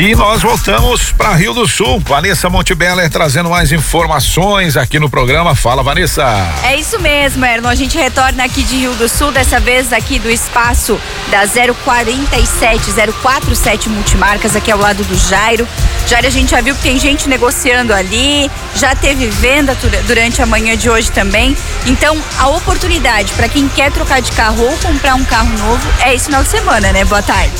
E nós voltamos para Rio do Sul. Vanessa Montebeller trazendo mais informações aqui no programa. Fala, Vanessa. É isso mesmo, Erno. A gente retorna aqui de Rio do Sul, dessa vez aqui do espaço da 047 Multimarcas, aqui ao lado do Jairo. Jairo, a gente já viu que tem gente negociando ali, já teve venda durante a manhã de hoje também. Então, a oportunidade para quem quer trocar de carro ou comprar um carro novo é esse final de semana, né? Boa tarde.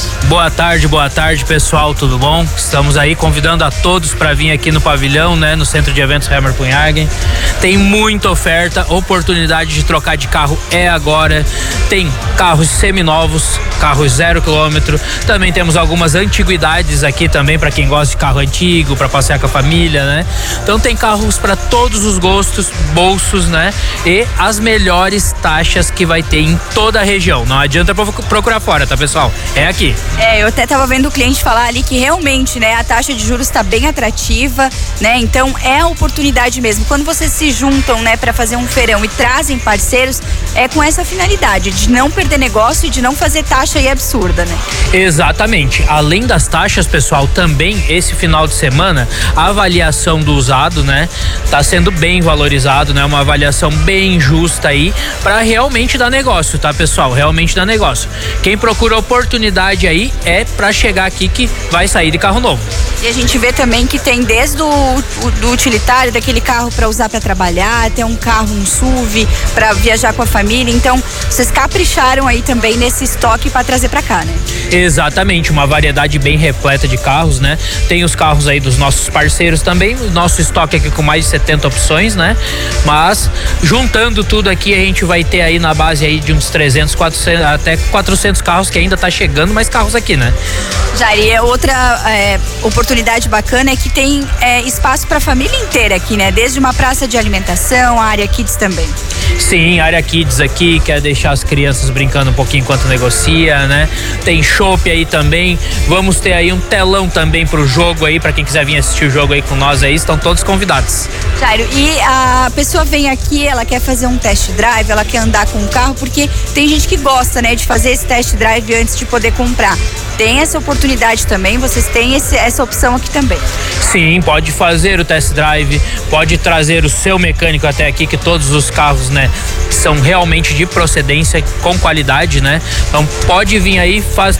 Boa tarde, pessoal, tudo bom? Estamos aí convidando a todos para vir aqui no pavilhão, né? No Centro de Eventos Hermer Punhagen. Tem muita oferta, oportunidade de trocar de carro é agora. Tem carros seminovos, carros 0 km. Também temos algumas antiguidades aqui também para quem gosta de carro antigo, para passear com a família, né? Então tem carros para todos os gostos, bolsos, né? E as melhores taxas que vai ter em toda a região. Não adianta procurar fora, tá, pessoal? É aqui. Eu até tava vendo o cliente falar ali que realmente, né, a taxa de juros está bem atrativa, né? Então é a oportunidade mesmo. Quando vocês se juntam, né, para fazer um feirão e trazem parceiros, é com essa finalidade de não perder negócio e de não fazer taxa aí absurda, né? Exatamente. Além das taxas, pessoal, também esse final de semana a avaliação do usado, né, tá sendo bem valorizado, né? Uma avaliação bem justa aí para realmente dar negócio, tá, pessoal? Realmente dar negócio. Quem procura oportunidade aí é para chegar aqui que vai sair de carro novo. E a gente vê também que tem desde do utilitário, daquele carro para usar para trabalhar, até um carro, um SUV para viajar com a família. Então, vocês capricharam aí também nesse estoque para trazer para cá, né? Exatamente, uma variedade bem repleta de carros, né? Tem os carros aí dos nossos parceiros também, o nosso estoque aqui com mais de 70 opções, né? Mas juntando tudo aqui, a gente vai ter aí na base aí de uns 300, 400, até 400 carros que ainda tá chegando mais carros aqui, né? Jair, outra oportunidade bacana é que tem espaço para a família inteira aqui, né? Desde uma praça de alimentação, a área kids também. Sim, área kids aqui, quer deixar as crianças brincando um pouquinho enquanto negocia, né? Tem chopp aí também, vamos ter aí um telão também pro jogo aí, pra quem quiser vir assistir o jogo aí com nós aí, estão todos convidados. Jairo, e a pessoa vem aqui, ela quer fazer um test drive, ela quer andar com o carro, porque tem gente que gosta, né, de fazer esse test drive antes de poder comprar. Tem essa oportunidade também, vocês têm essa opção aqui também. Sim, pode fazer o test drive, pode trazer o seu mecânico até aqui, que todos os carros, né, são realmente de procedência, com qualidade, né? Então pode vir aí,